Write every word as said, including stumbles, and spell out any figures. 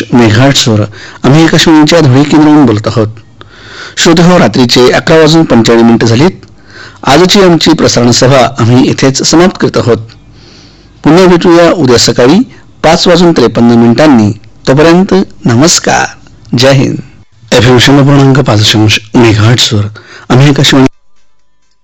मेघाटसवर आम्ही एका आकाशवाणीच्या धुळे केंद्रावरून बोलत आहोत. श्रोते हो, रात्रीचे अकरा वाजून पंचेचाळीस मिनिटं झालीत. आजची आमची प्रसारण सभा आम्ही इथेच समाप्त करत आहोत. पुन्हा भेटूया उद्या सकाळी पाच वाजून त्रेपन्न मिनिटांनी. तोपर्यंत नमस्कार, जय हिंद. एफ एम शून्य पूर्णांक पाच मेघाटसवर आम्ही एका